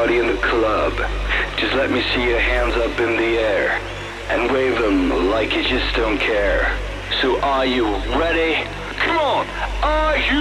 everybody in the club, just let me see your hands up in the air and wave them like you just don't care. So are you ready? Come on, are you